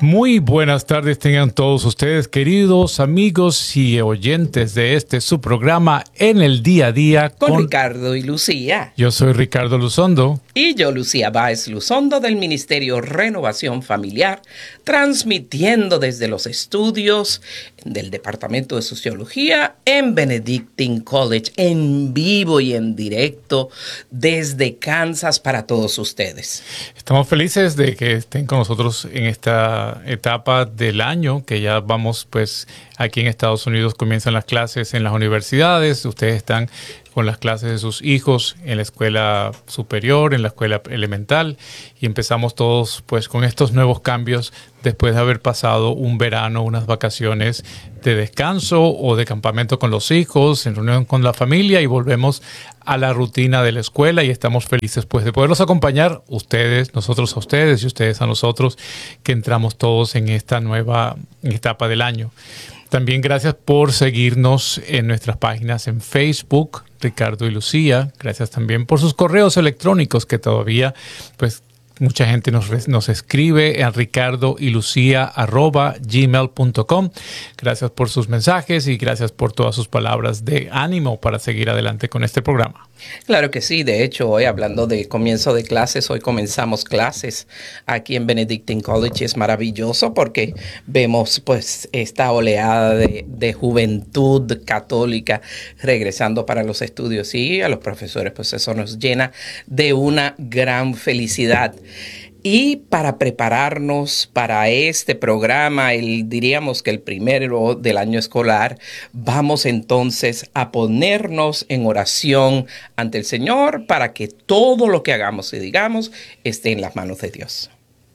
Muy buenas tardes tengan todos ustedes, queridos amigos y oyentes de su programa En el Día a Día con Ricardo y Lucía. Yo soy Ricardo Luzondo. Y yo, Lucía Báez Luzondo, del Ministerio Renovación Familiar, transmitiendo desde los estudios del Departamento de Sociología en Benedictine College, en vivo y en directo desde Kansas para todos ustedes. Estamos felices de que estén con nosotros en esta etapa del año, que ya vamos, pues, aquí en Estados Unidos comienzan las clases en las universidades. Ustedes están con las clases de sus hijos en la escuela superior, en la escuela elemental, y empezamos todos pues con estos nuevos cambios después de haber pasado un verano, unas vacaciones de descanso o de campamento con los hijos, en reunión con la familia, y volvemos a la rutina de la escuela y estamos felices pues de poderlos acompañar, ustedes, nosotros a ustedes y ustedes a nosotros, que entramos todos en esta nueva etapa del año. También gracias por seguirnos en nuestras páginas en Facebook, Ricardo y Lucía. Gracias también por sus correos electrónicos que todavía, pues, mucha gente nos escribe en ricardoylucia@gmail.com. Gracias por sus mensajes y gracias por todas sus palabras de ánimo para seguir adelante con este programa. Claro que sí. De hecho, hoy hablando de comienzo de clases, hoy comenzamos clases aquí en Benedictine College. Es maravilloso porque vemos pues esta oleada de juventud católica regresando para los estudios, y a los profesores pues eso nos llena de una gran felicidad. Y para prepararnos para este programa, diríamos que el primero del año escolar, vamos entonces a ponernos en oración ante el Señor para que todo lo que hagamos y digamos esté en las manos de Dios.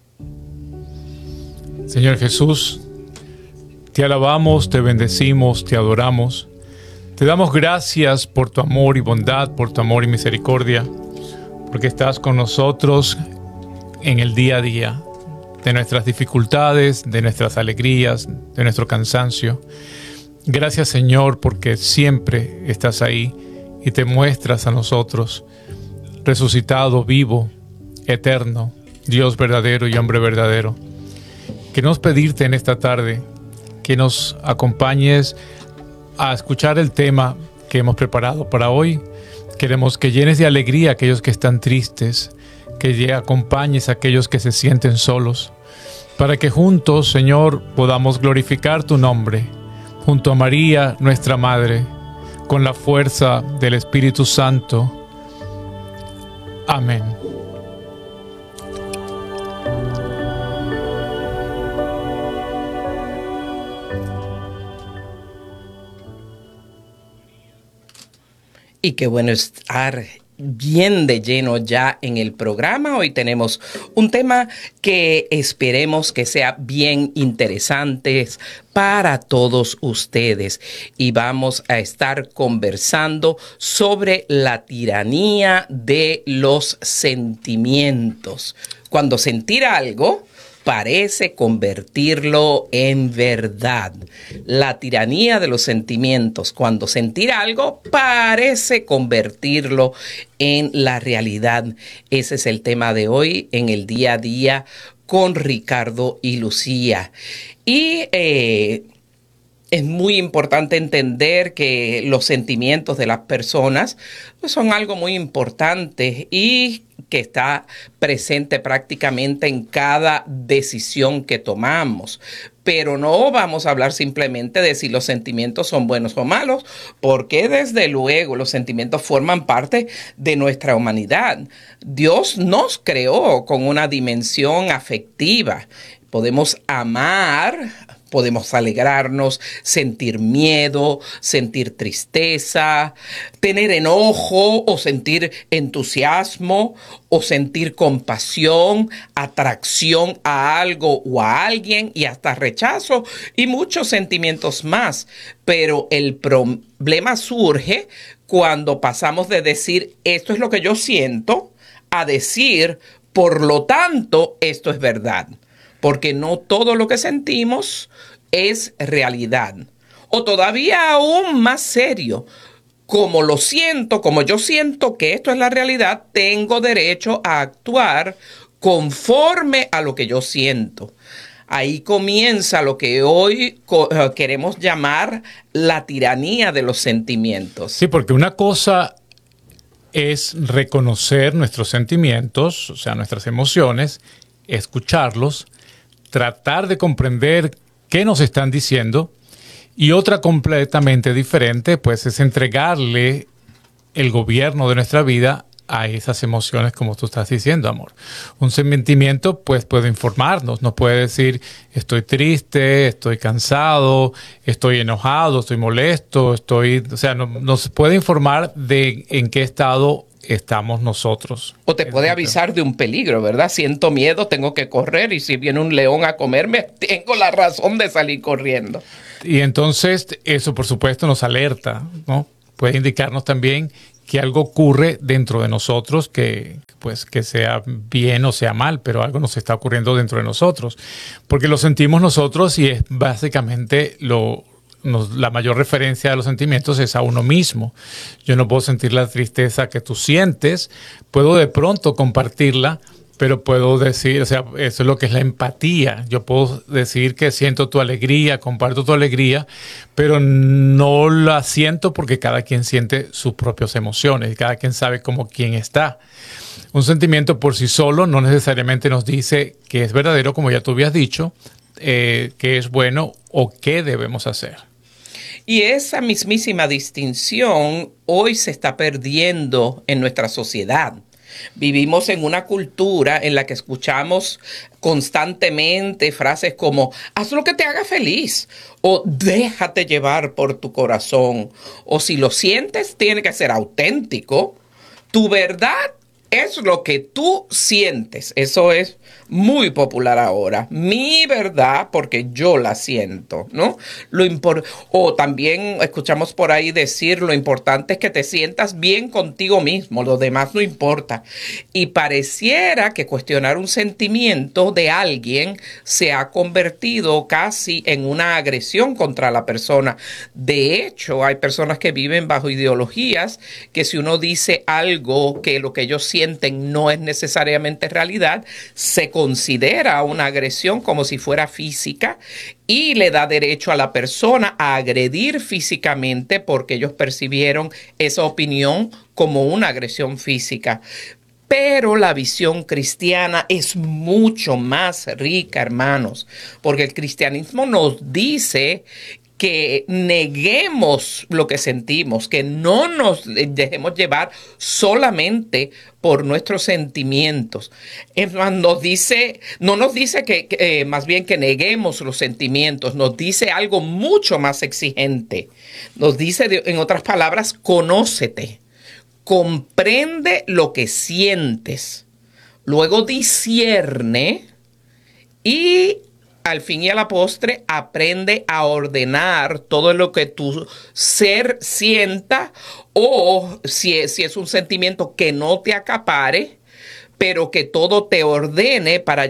Señor Jesús, te alabamos, te bendecimos, te adoramos. Te damos gracias por tu amor y bondad, por tu amor y misericordia, porque estás con nosotros en el día a día, de nuestras dificultades, de nuestras alegrías, de nuestro cansancio. Gracias, Señor, porque siempre estás ahí y te muestras a nosotros, resucitado, vivo, eterno, Dios verdadero y hombre verdadero. Queremos pedirte en esta tarde que nos acompañes a escuchar el tema que hemos preparado para hoy. Queremos que llenes de alegría a aquellos que están tristes, que acompañes a aquellos que se sienten solos, para que juntos, Señor, podamos glorificar tu nombre, junto a María, nuestra Madre, con la fuerza del Espíritu Santo. Amén. Y qué bueno estar bien de lleno ya en el programa. Hoy tenemos un tema que esperemos que sea bien interesante para todos ustedes, y vamos a estar conversando sobre la tiranía de los sentimientos. Cuando sentir algo parece convertirlo en verdad. La tiranía de los sentimientos. Cuando sentir algo parece convertirlo en la realidad. Ese es el tema de hoy en el día a día con Ricardo y Lucía. Y es muy importante entender que los sentimientos de las personas pues, son algo muy importante y que está presente prácticamente en cada decisión que tomamos. Pero no vamos a hablar simplemente de si los sentimientos son buenos o malos, porque desde luego los sentimientos forman parte de nuestra humanidad. Dios nos creó con una dimensión afectiva. Podemos amar, podemos alegrarnos, sentir miedo, sentir tristeza, tener enojo o sentir entusiasmo o sentir compasión, atracción a algo o a alguien y hasta rechazo y muchos sentimientos más. Pero el problema surge cuando pasamos de decir esto es lo que yo siento a decir por lo tanto esto es verdad. Porque no todo lo que sentimos es realidad. O todavía aún más serio, como yo siento que esto es la realidad, tengo derecho a actuar conforme a lo que yo siento. Ahí comienza lo que hoy queremos llamar la tiranía de los sentimientos. Sí, porque una cosa es reconocer nuestros sentimientos, o sea, nuestras emociones, escucharlos, tratar de comprender qué nos están diciendo, y otra completamente diferente, pues, es entregarle el gobierno de nuestra vida a esas emociones, como tú estás diciendo, amor. Un sentimiento, pues, puede informarnos, nos puede decir: estoy triste, estoy cansado, estoy enojado, estoy molesto, o sea, nos puede informar de en qué estado estamos nosotros. O te puede avisar de un peligro, ¿verdad? Siento miedo, tengo que correr, y si viene un león a comerme, tengo la razón de salir corriendo. Y entonces eso, por supuesto, nos alerta, ¿no? Puede indicarnos también que algo ocurre dentro de nosotros, que sea bien o sea mal, pero algo nos está ocurriendo dentro de nosotros, porque lo sentimos nosotros, y es básicamente la mayor referencia de los sentimientos es a uno mismo. Yo no puedo sentir la tristeza que tú sientes, puedo de pronto compartirla, pero puedo decir, o sea, eso es lo que es la empatía. Yo puedo decir que siento tu alegría, comparto tu alegría, pero no la siento, porque cada quien siente sus propias emociones y cada quien sabe cómo quién está. Un sentimiento por sí solo no necesariamente nos dice que es verdadero, como ya tú habías dicho, que es bueno o qué debemos hacer. Y esa mismísima distinción hoy se está perdiendo en nuestra sociedad. Vivimos en una cultura en la que escuchamos constantemente frases como: haz lo que te haga feliz, o déjate llevar por tu corazón, o si lo sientes, tiene que ser auténtico. Tu verdad es lo que tú sientes. Eso es muy popular ahora. Mi verdad, porque yo la siento, ¿no? O también escuchamos por ahí decir: lo importante es que te sientas bien contigo mismo, lo demás no importa. Y pareciera que cuestionar un sentimiento de alguien se ha convertido casi en una agresión contra la persona. De hecho, hay personas que viven bajo ideologías que, si uno dice algo que lo que ellos sienten no es necesariamente realidad, se considera una agresión, como si fuera física, y le da derecho a la persona a agredir físicamente porque ellos percibieron esa opinión como una agresión física. Pero la visión cristiana es mucho más rica, hermanos, porque el cristianismo nos dice que neguemos lo que sentimos, que no nos dejemos llevar solamente por nuestros sentimientos. No nos dice que más bien que neguemos los sentimientos, nos dice algo mucho más exigente. Nos dice, en otras palabras: conócete, comprende lo que sientes, luego discierne y, al fin y a la postre, aprende a ordenar todo lo que tu ser sienta, o si es un sentimiento, que no te acapare, pero que todo te ordene para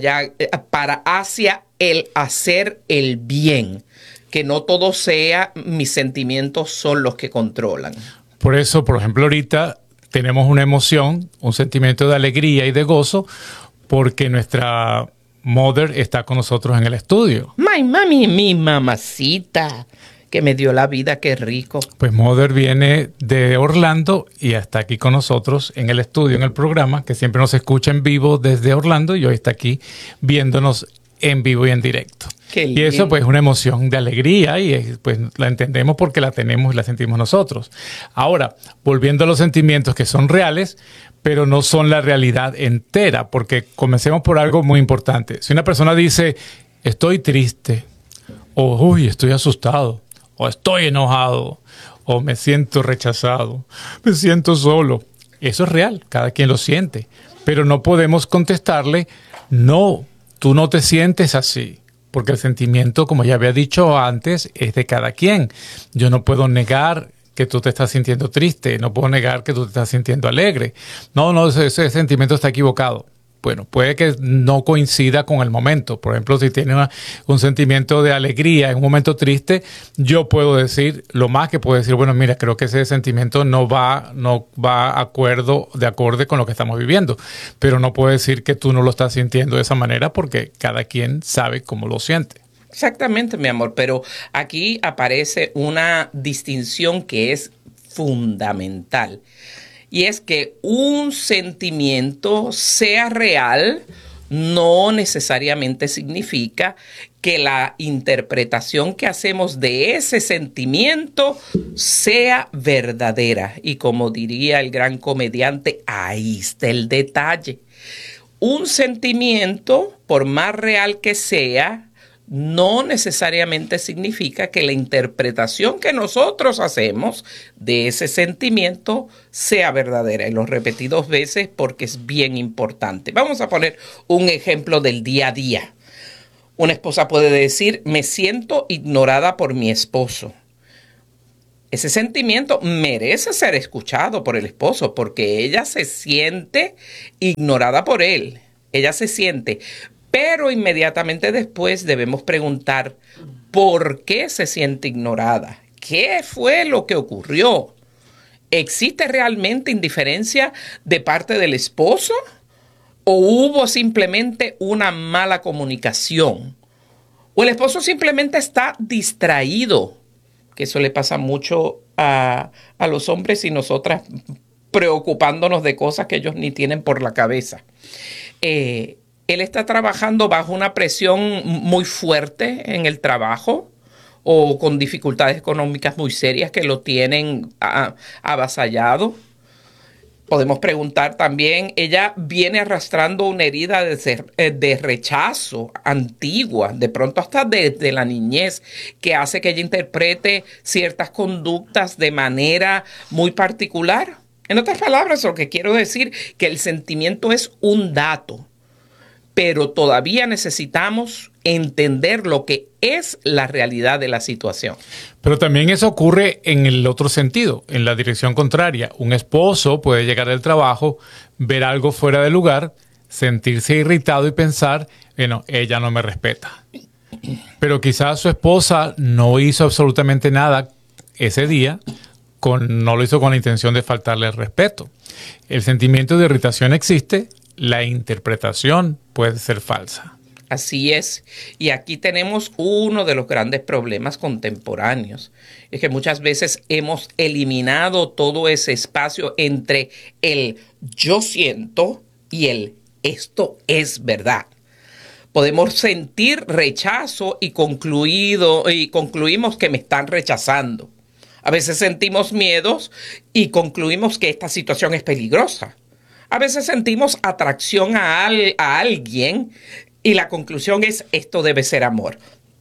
hacia el hacer el bien. Que no todo sea mis sentimientos son los que controlan. Por eso, por ejemplo, ahorita tenemos una emoción, un sentimiento de alegría y de gozo, porque nuestra Mother está con nosotros en el estudio. My mami, mi mamacita, que me dio la vida, qué rico. Pues Mother viene de Orlando y está aquí con nosotros en el estudio, en el programa, que siempre nos escucha en vivo desde Orlando, y hoy está aquí viéndonos en vivo y en directo. Y eso, pues, es una emoción de alegría, y pues la entendemos porque la tenemos y la sentimos nosotros. Ahora, volviendo a los sentimientos, que son reales, pero no son la realidad entera, porque comencemos por algo muy importante. Si una persona dice: estoy triste, o uy, estoy asustado, o estoy enojado, o me siento rechazado, me siento solo, eso es real, cada quien lo siente, pero no podemos contestarle: no, tú no te sientes así, porque el sentimiento, como ya había dicho antes, es de cada quien. Yo no puedo negar que tú te estás sintiendo triste, no puedo negar que tú te estás sintiendo alegre. No, ese sentimiento está equivocado. bueno, puede que no coincida con el momento. Por ejemplo, si tiene un sentimiento de alegría en un momento triste, yo puedo decir, lo más que puedo decir, bueno, mira, creo que ese sentimiento no va de acorde con lo que estamos viviendo. Pero no puedo decir que tú no lo estás sintiendo de esa manera porque cada quien sabe cómo lo siente. Exactamente, mi amor, pero aquí aparece una distinción que es fundamental. Y es que un sentimiento sea real no necesariamente significa que la interpretación que hacemos de ese sentimiento sea verdadera. Y como diría el gran comediante, ahí está el detalle. Un sentimiento, por más real que sea, no necesariamente significa que la interpretación que nosotros hacemos de ese sentimiento sea verdadera. Y lo repetí 2 veces porque es bien importante. Vamos a poner un ejemplo del día a día. Una esposa puede decir, me siento ignorada por mi esposo. Ese sentimiento merece ser escuchado por el esposo porque ella se siente ignorada por él. Ella se siente. Pero inmediatamente después debemos preguntar por qué se siente ignorada. ¿Qué fue lo que ocurrió? ¿Existe realmente indiferencia de parte del esposo? ¿O hubo simplemente una mala comunicación? ¿O el esposo simplemente está distraído? Que eso le pasa mucho a los hombres y nosotras preocupándonos de cosas que ellos ni tienen por la cabeza. Él está trabajando bajo una presión muy fuerte en el trabajo o con dificultades económicas muy serias que lo tienen avasallado. Podemos preguntar también, ella viene arrastrando una herida de rechazo antigua, de pronto hasta desde la niñez, que hace que ella interprete ciertas conductas de manera muy particular. En otras palabras, lo que quiero decir que el sentimiento es un dato, pero todavía necesitamos entender lo que es la realidad de la situación. Pero también eso ocurre en el otro sentido, en la dirección contraria. Un esposo puede llegar del trabajo, ver algo fuera de lugar, sentirse irritado y pensar, bueno, ella no me respeta. Pero quizás su esposa no hizo absolutamente nada ese día, no lo hizo con la intención de faltarle el respeto. El sentimiento de irritación existe, la interpretación puede ser falsa. Así es. Y aquí tenemos uno de los grandes problemas contemporáneos. Es que muchas veces hemos eliminado todo ese espacio entre el yo siento y el esto es verdad. Podemos sentir rechazo y concluimos que me están rechazando. A veces sentimos miedos y concluimos que esta situación es peligrosa. A veces sentimos atracción a alguien y la conclusión es esto debe ser amor.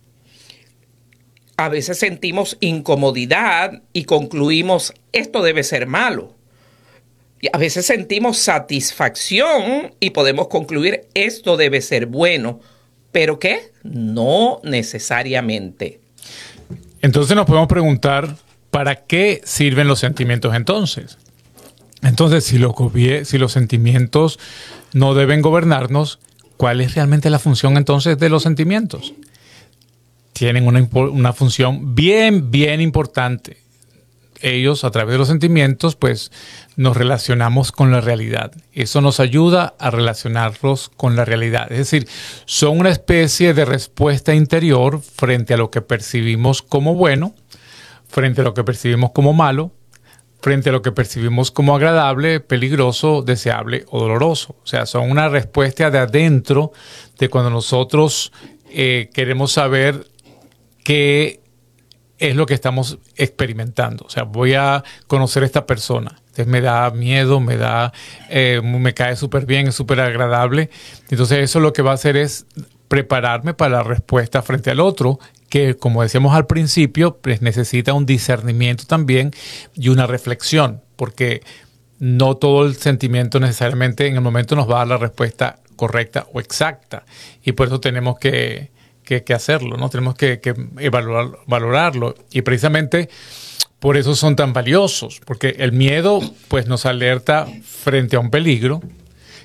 A veces sentimos incomodidad y concluimos esto debe ser malo. Y a veces sentimos satisfacción y podemos concluir esto debe ser bueno. ¿Pero qué? No necesariamente. Entonces nos podemos preguntar, ¿para qué sirven los sentimientos entonces? Entonces, si los sentimientos no deben gobernarnos, ¿cuál es realmente la función entonces de los sentimientos? Tienen una función bien importante. Ellos, a través de los sentimientos, pues nos relacionamos con la realidad. Eso nos ayuda a relacionarlos con la realidad. Es decir, son una especie de respuesta interior frente a lo que percibimos como bueno, frente a lo que percibimos como malo, frente a lo que percibimos como agradable, peligroso, deseable o doloroso. O sea, son una respuesta de adentro de cuando nosotros queremos saber qué es lo que estamos experimentando. O sea, voy a conocer a esta persona. Entonces me da miedo, me cae súper bien, es súper agradable. Entonces eso lo que va a hacer es prepararme para la respuesta frente al otro, que como decíamos al principio, pues necesita un discernimiento también y una reflexión, porque no todo el sentimiento necesariamente en el momento nos va a dar la respuesta correcta o exacta. Y por eso tenemos que hacerlo, ¿no? Tenemos que valorarlo. Y precisamente por eso son tan valiosos, porque el miedo pues nos alerta frente a un peligro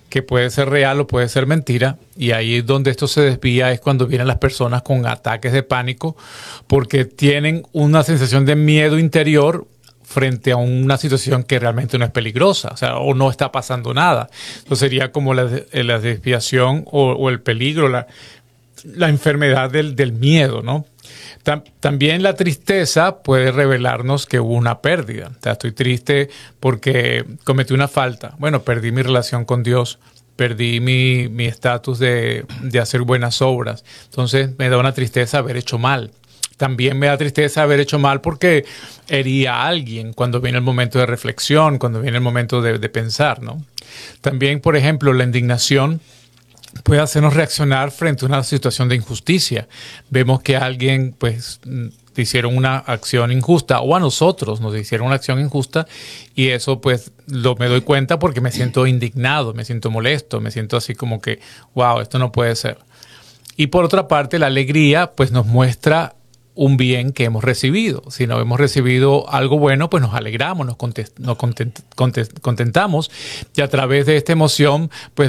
que puede ser real o puede ser mentira, y ahí es donde esto se desvía, es cuando vienen las personas con ataques de pánico, porque tienen una sensación de miedo interior frente a una situación que realmente no es peligrosa, o sea, o no está pasando nada. Entonces sería como la desviación o el peligro, la enfermedad del miedo, ¿no? También la tristeza puede revelarnos que hubo una pérdida. O sea, estoy triste porque cometí una falta. Bueno, perdí mi relación con Dios, perdí mi estatus de hacer buenas obras. Entonces me da una tristeza haber hecho mal. También me da tristeza haber hecho mal porque herí a alguien cuando viene el momento de reflexión, cuando viene el momento de pensar, ¿no? También, por ejemplo, la indignación puede hacernos reaccionar frente a una situación de injusticia. Vemos que a alguien, pues, te hicieron una acción injusta, o a nosotros nos hicieron una acción injusta, y eso, pues, me doy cuenta porque me siento indignado, me siento molesto, me siento así como que, wow, esto no puede ser. Y por otra parte, la alegría, pues, nos muestra un bien que hemos recibido. Si no hemos recibido algo bueno, pues nos alegramos, nos contentamos, y a través de esta emoción, pues